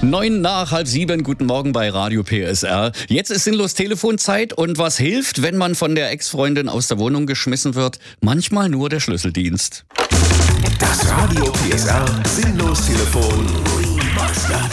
6:09, guten Morgen bei Radio PSR. Jetzt ist sinnlos Telefonzeit und was hilft, wenn man von der Ex-Freundin aus der Wohnung geschmissen wird? Manchmal nur der Schlüsseldienst. Das Radio PSR Sinnlos Telefon Remastered.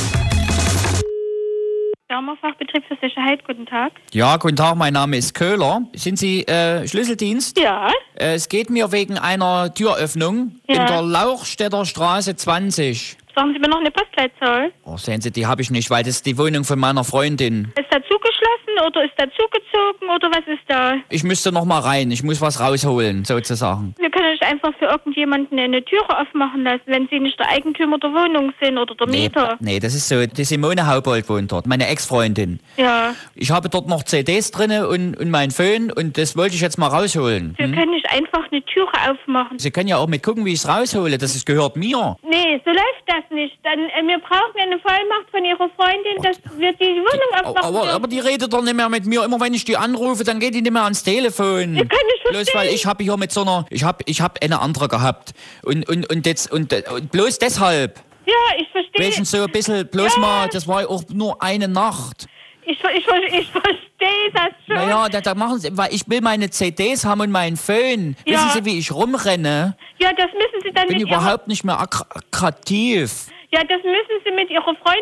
Fachbetrieb für Sicherheit, guten Tag. Ja, guten Tag, mein Name ist Köhler. Sind Sie Schlüsseldienst? Ja. Es geht mir wegen einer Türöffnung in der Lauchstädter Straße 20. Sagen Sie mir noch eine Postleitzahl? Oh, sehen Sie, die habe ich nicht, weil das ist die Wohnung von meiner Freundin. Ist da zugeschlossen oder ist da zugezogen oder was ist da? Ich müsste noch mal rein, ich muss was rausholen, sozusagen. Wir können nicht einfach für irgendjemanden eine Türe aufmachen lassen, wenn Sie nicht der Eigentümer der Wohnung sind oder der Mieter. Nee, das ist so, die Simone Haubold wohnt dort, meine Ex-Freundin. Ja. Ich habe dort noch CDs drin und mein Föhn und das wollte ich jetzt mal rausholen. Wir können nicht einfach eine Türe aufmachen. Sie können ja auch mitgucken, wie ich es raushole, gehört mir. Nee, so läuft das nicht. Dann, wir brauchen eine Vollmacht von Ihrer Freundin, dass wir die Wohnung aufmachen. Aber die redet doch nicht mehr mit mir. Immer wenn ich die anrufe, dann geht die nicht mehr ans Telefon. Ich kann nicht verstehen. Bloß weil ich habe hier mit so einer, ich hab eine andere gehabt. Und bloß deshalb. Ja, ich verstehe. Welchen so ein bisschen, bloß mal, das war ja auch nur eine Nacht. Ich verstehe das schon. Naja, da machen Sie, weil ich will meine CDs haben und meinen Föhn. Ja. Wissen Sie, wie ich rumrenne? Ja, das müssen Sie dann Ich bin mit überhaupt nicht mehr attraktiv. Ja, das müssen Sie mit Ihrer Freundin